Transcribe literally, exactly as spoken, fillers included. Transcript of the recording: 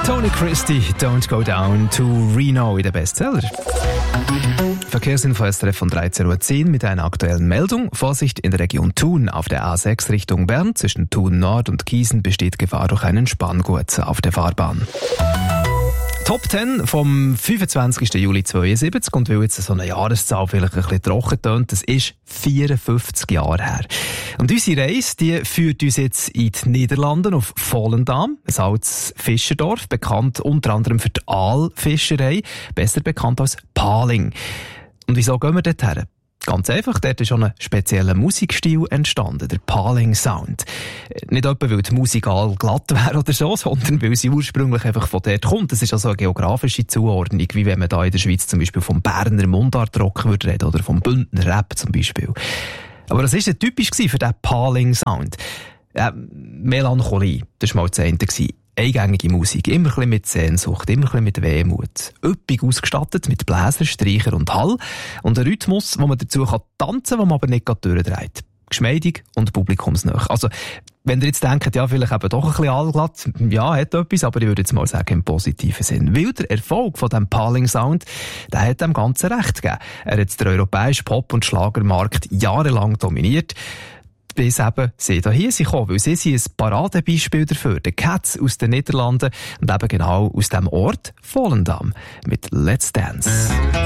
Tony Christie, Don't Go Down to Reno in den Bestseller. Verkehrsinfo S R F von dreizehn Uhr zehn mit einer aktuellen Meldung. Vorsicht in der Region Thun. Auf der A sechs Richtung Bern zwischen Thun Nord und Gießen besteht Gefahr durch einen Spanngurt auf der Fahrbahn. Top zehn vom fünfundzwanzigsten Juli zweiundsiebzig. Und weil jetzt so eine Jahreszahl vielleicht ein bisschen trocken tönt, das ist vierundfünfzig Jahre her. Und unsere Reise, die führt uns jetzt in die Niederlande auf Volendam, ein altes Fischerdorf, bekannt unter anderem für die Aalfischerei, besser bekannt als Paling. Und wieso gehen wir dort her? Ganz einfach, dort ist schon ein spezieller Musikstil entstanden, der Paling Sound. Nicht etwa, weil die Musik all glatt wäre oder so, sondern weil sie ursprünglich einfach von dort kommt. Das ist also eine geografische Zuordnung, wie wenn man da in der Schweiz zum Beispiel vom Berner Mundartrock würde reden oder vom Bündner Rap zum Beispiel. Aber was war denn typisch für diesen Paling Sound? Ja, Melancholie, das war mal das eine. Eingängige Musik, immer ein bisschen mit Sehnsucht, immer ein bisschen mit Wehmut. Üppig ausgestattet mit Bläser, Streicher und Hall. Und ein Rhythmus, wo man dazu kann tanzen kann, wo man aber nicht durchdreht. Geschmeidig und publikumsnah. Also, wenn ihr jetzt denkt, ja, vielleicht eben doch ein bisschen allglatt, ja, hat etwas, aber ich würde jetzt mal sagen, im positiven Sinn. Weil der Erfolg von diesem Paling-Sound, der hat dem Ganzen recht gegeben. Er hat den europäischen Pop- und Schlagermarkt jahrelang dominiert. Bis eben sie da hier sind gekommen, weil sie sind ein Paradebeispiel dafür. Die Cats aus den Niederlanden und eben genau aus dem Ort Volendam mit Let's Dance.